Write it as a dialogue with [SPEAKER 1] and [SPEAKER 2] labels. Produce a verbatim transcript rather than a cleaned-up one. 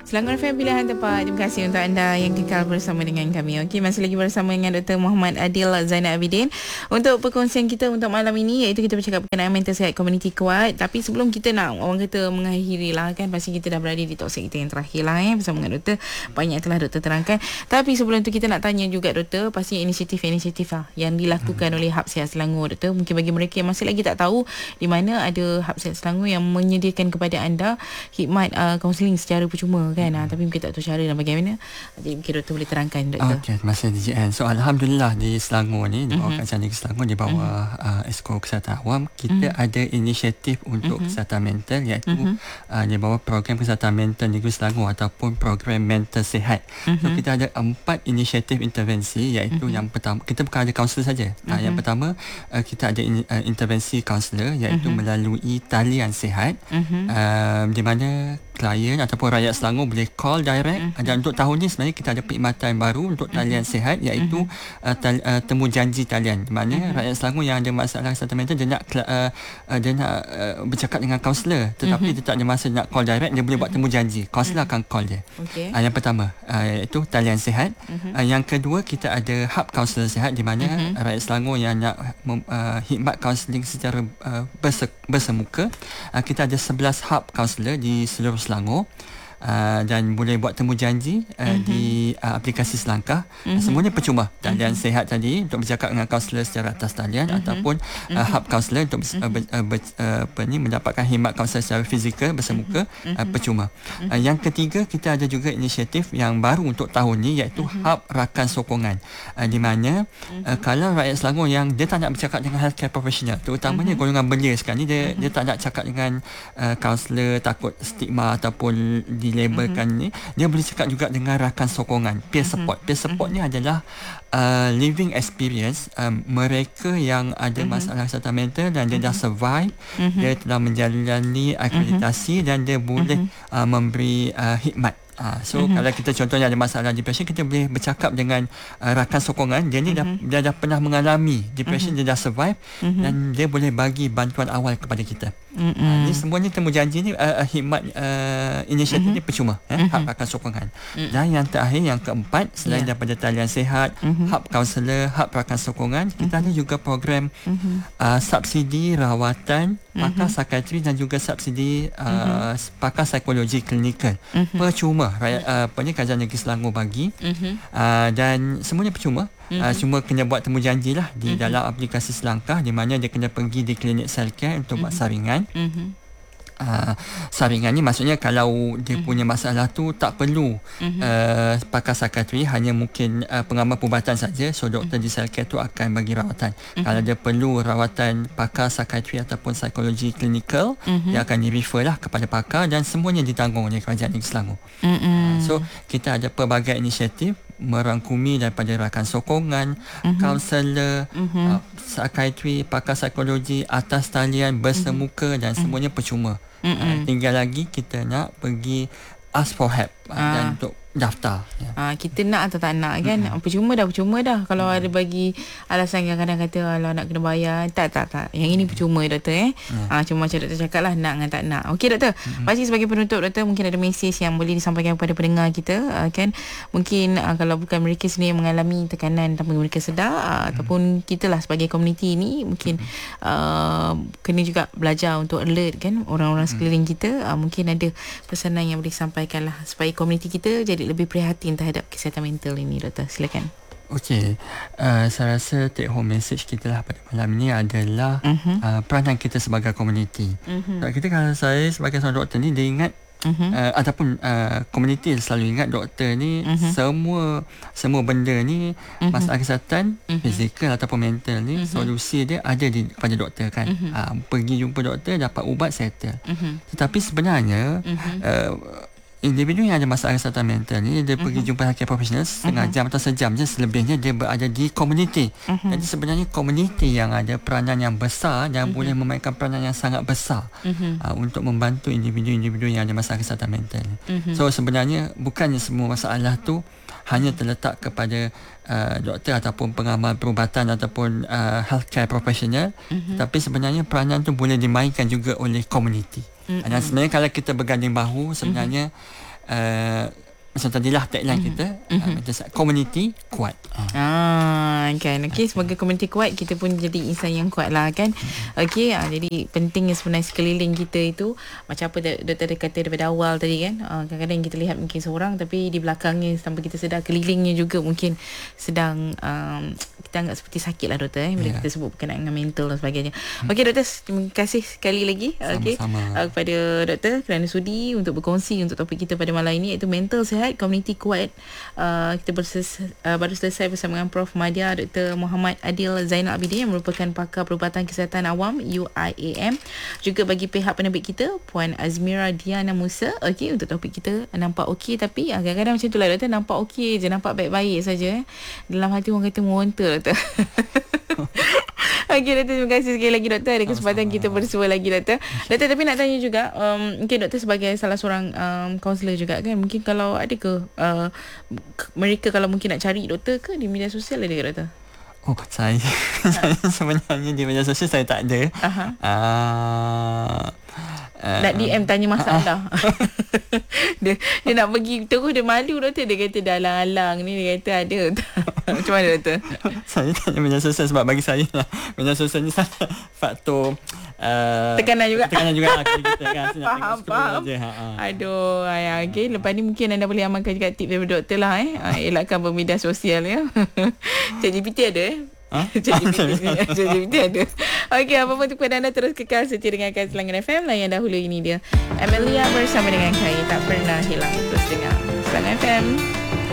[SPEAKER 1] Selangor F M Pilihan Tepat. Terima kasih untuk anda yang kekal bersama dengan kami. Okey, masih lagi bersama dengan Doktor Muhammad Adil Zainal Abidin untuk perkongsian kita untuk malam ini, iaitu kita bercakap berkenaan mental sihat komuniti kuat. Tapi sebelum kita nak orang kata mengakhiri lah kan, pasti kita dah berada di toksik kita yang terakhir lah eh, bersama dengan Doktor. Banyak telah Doktor terangkan. Tapi sebelum tu kita nak tanya juga Doktor, pasti inisiatif-inisiatif lah yang dilakukan hmm. oleh Hub Sihat Selangor, Doktor. Mungkin bagi mereka yang masih lagi tak tahu di mana ada Hub Sihat Selangor yang menyediakan kepada anda khidmat uh, kaunseling secara percuma kan, hmm. ha, tapi mungkin tak tahu cara dan bagaimana. Jadi mungkin Doktor boleh terangkan, Doktor.
[SPEAKER 2] Okey, terima kasih D J N. So Alhamdulillah di Selangor ni, di bawah mm-hmm. Kerajaan Negeri Selangor, di bawah mm-hmm. uh, Esko Kesihatan Awam, kita mm-hmm. ada inisiatif untuk mm-hmm. kesihatan mental, iaitu mm-hmm. uh, di bawah program kesihatan mental Negeri Selangor ataupun program mental sihat. Mm-hmm. So kita ada empat inisiatif intervensi, iaitu mm-hmm. yang pertama, kita bukan ada kaunselor saja. Mm-hmm. Uh, yang pertama, uh, kita ada in, uh, intervensi kaunselor, iaitu mm-hmm. melalui talian sihat, mm-hmm. uh, di mana klien ataupun rakyat Selangor boleh call direct. Mm-hmm. Dan untuk tahun ni sebenarnya kita ada perkhidmatan baru untuk talian mm-hmm. sihat, iaitu mm-hmm. uh, tal, uh, temu janji talian, di mana mm-hmm. rakyat Selangor yang ada masalah kesihatan mental, dia nak uh, uh, dia nak uh, bercakap dengan kaunselor, tetapi mm-hmm. dia tak ada masa nak call direct, dia boleh buat temu janji, kaunselor mm-hmm. akan call dia. Okay. Uh, yang pertama uh, iaitu talian sihat. Mm-hmm. Uh, yang kedua, kita ada hub kaunselor sihat, di mana mm-hmm. rakyat Selangor yang nak uh, khidmat kaunseling secara uh, berse- bersemuka, uh, kita ada sebelas hub kaunselor di seluruh Selangor. Uh, dan boleh buat temu janji uh, mm-hmm. di uh, aplikasi Selangkah. Mm-hmm. Semuanya percuma. Talian mm-hmm. sihat tadi untuk bercakap dengan kaunselor secara atas talian, mm-hmm. ataupun uh, mm-hmm. hub kaunselor untuk mm-hmm. uh, ber, uh, ber, uh, apa ni, mendapatkan khidmat kaunselor secara fizikal bersemuka, mm-hmm. uh, percuma. Mm-hmm. Uh, yang ketiga, kita ada juga inisiatif yang baru untuk tahun ni, iaitu mm-hmm. hub rakan sokongan, uh, di mana mm-hmm. uh, kalau rakyat Selangor yang dia tak nak bercakap dengan healthcare professional, terutamanya mm-hmm. golongan belia sekarang ni, dia, mm-hmm. dia tak nak cakap dengan uh, kaunselor, takut stigma ataupun di labelkan mm-hmm. ni, dia boleh cakap juga dengan rakan sokongan, peer support. Peer support mm-hmm. ni adalah uh, living experience um, mereka yang ada mm-hmm. masalah kesihatan mental dan dia mm-hmm. dah survive, mm-hmm. dia telah menjalani akreditasi mm-hmm. dan dia boleh mm-hmm. uh, memberi uh, khidmat. Ha, so mm-hmm. kalau kita contohnya ada masalah depression, kita boleh bercakap dengan uh, rakan sokongan, dia ni mm-hmm. dah, dia dah pernah mengalami depression, mm-hmm. dia dah survive, mm-hmm. dan dia boleh bagi bantuan awal kepada kita. Mm-hmm. Ha, ni semuanya temu janji ni, uh, uh, khidmat uh, inisiatif mm-hmm. ni percuma, eh, mm-hmm. hub rakan sokongan. Mm-hmm. Dan yang terakhir, yang keempat, selain yeah. daripada talian sihat, mm-hmm. hub kaunselor, hub rakan sokongan, mm-hmm. kita ada juga program mm-hmm. uh, subsidi rawatan pakar mm-hmm. psikiatri dan juga subsidi uh, mm-hmm. pakar psikologi klinikal, mm-hmm. percuma. Rakyat uh, apa ni, Kerajaan Negeri Selangor bagi, mm-hmm. uh, dan semuanya percuma. Mm-hmm. Uh, cuma kena buat temu janji lah di mm-hmm. dalam aplikasi Selangkah, di mana dia kena pergi di klinik selcare untuk mm-hmm. buat saringan. Mm-hmm. Uh, saringan ni maksudnya kalau dia mm-hmm. punya masalah tu tak perlu mm-hmm. uh, pakar psikiatri, hanya mungkin uh, pengamal perubatan saja. So doktor mm-hmm. di selcare tu akan bagi rawatan. Mm-hmm. Kalau dia perlu rawatan pakar psikiatri ataupun psikologi klinikal, mm-hmm. dia akan di-refer lah kepada pakar, dan semuanya ditanggung oleh Kerajaan Negeri Selangor. Mm-hmm. uh, So kita ada pelbagai inisiatif merangkumi daripada rakan sokongan, mm-hmm. kaunselor, mm-hmm. uh, psikiatri, pakar psikologi atas talian bersemuka, mm-hmm. dan semuanya percuma. Mm-hmm. Uh, tinggal lagi kita nak pergi ask for help, uh,
[SPEAKER 1] ah.
[SPEAKER 2] dan untuk daftar. Ya.
[SPEAKER 1] Ha, kita nak atau tak nak kan, mm-hmm. percuma dah percuma dah. Kalau mm-hmm. ada bagi alasan yang kadang kata kalau nak kena bayar, tak tak tak. Yang ini percuma, Doktor eh. Mm-hmm. Ha, cuma macam Doktor cakap lah, nak dengan tak nak. Okey Doktor, mm-hmm. pasti sebagai penutup Doktor, mungkin ada mesej yang boleh disampaikan kepada pendengar kita, uh, kan. Mungkin uh, kalau bukan mereka sendiri yang mengalami tekanan tanpa mereka sedar, uh, mm-hmm. ataupun kita lah sebagai komuniti ni mungkin mm-hmm. uh, kena juga belajar untuk alert kan orang-orang sekeliling kita. Uh, mungkin ada pesanan yang boleh disampaikan lah supaya komuniti kita jadi lebih prihatin terhadap kesihatan mental ini, Doktor. Silakan.
[SPEAKER 2] Okey, uh, saya rasa take home message kita lah pada malam ini adalah uh-huh. uh, peranan kita sebagai komuniti. Uh-huh. Kita, kalau saya sebagai seorang doktor ni, dia ingat uh-huh. uh, ataupun uh, komuniti selalu ingat doktor ni uh-huh. semua semua benda ni, uh-huh. masalah kesihatan uh-huh. fizikal ataupun mental ni, uh-huh. solusi dia ada di pada doktor kan. Uh-huh. Uh, pergi jumpa doktor, dapat ubat, settle. Uh-huh. Tetapi sebenarnya uh-huh. uh, individu yang ada masalah kesihatan mental ni, dia uh-huh. pergi jumpa healthcare professional setengah uh-huh. jam atau sejam je, selebihnya dia berada di komuniti. Uh-huh. Jadi sebenarnya komuniti yang ada peranan yang besar dan uh-huh. boleh memainkan peranan yang sangat besar uh-huh. uh, untuk membantu individu-individu yang ada masalah kesihatan mental ni. Uh-huh. So sebenarnya bukannya semua masalah tu hanya terletak kepada uh, doktor ataupun pengamal perubatan ataupun uh, healthcare professional, uh-huh. tapi sebenarnya peranan tu boleh dimainkan juga oleh komuniti. Mm-hmm. Dan sebenarnya kalau kita berganding bahu, sebenarnya mm-hmm. uh, macam tadilah tagline mm-hmm. kita mm-hmm. uh, community kuat.
[SPEAKER 1] Ah, kan. Okey, sebagai komuniti kuat, kita pun jadi insan yang kuat lah kan. Mm-hmm. Okey, ah, jadi pentingnya sebenarnya sekeliling kita itu, macam apa doktor dah kata daripada awal tadi kan. Ah, kadang-kadang kita lihat mungkin seorang, tapi di belakangnya tanpa kita sedar, kelilingnya juga mungkin sedang um, kita anggap seperti sakit lah doktor eh, bila yeah. kita sebut berkenaan dengan mental dan sebagainya. Mm-hmm. Okey doktor, terima kasih sekali lagi okey uh, kepada doktor kerana sudi untuk berkongsi untuk topik kita pada malam ini, iaitu mental sihat, komuniti kuat. Uh, kita berses, uh, baru selesai bersama dengan Prof Madya Doktor Muhammad Adil Zainal Abidin yang merupakan pakar perubatan kesihatan awam U I A M. Juga bagi pihak penerbit kita Puan Azmira Diana Musa, okey, untuk topik kita nampak okey, tapi uh, kadang-kadang macam itulah doktor, nampak okey je, nampak baik-baik saja eh. Dalam hati orang kata meronta doktor. Okey doktor, terima kasih sekali lagi doktor. Ada kesempatan kita bersua lagi doktor. Doktor, tapi nak tanya juga, um, mungkin doktor sebagai salah seorang um, kaunselor juga kan, mungkin kalau ada ke uh, mereka kalau mungkin nak cari doktor ke di media sosial, ada ke doktor?
[SPEAKER 2] Oh, saya, saya sebenarnya di media sosial saya tak ada.
[SPEAKER 1] Aha.
[SPEAKER 2] Uh, uh,
[SPEAKER 1] nak D M tanya masalah. dia, dia nak pergi terus, dia malu doktor. Dia kata dah alang-alang ni, dia kata ada. Macam mana doktor?
[SPEAKER 2] Saya tak ada media sosial sebab bagi saya media sosial ni sangat faktor uh,
[SPEAKER 1] tekanan juga.
[SPEAKER 2] Tekanan juga lah kita kan.
[SPEAKER 1] Faham, faham. Je, ha, ha. Aduh, ayah. Okay, lepas ni mungkin anda boleh amalkan juga tip daripada doktor lah eh. Elakkan bermedia sosial ya. Cik G P T ada eh? Ha? Cik G P T ada. Okey, apa-apa tu kepada anda, terus kekal setia dengarkan Selangor F M lah. Yang dahulu ini dia Amelia bersama dengan Kai, tak pernah hilang. Terus dengar Selangor F M.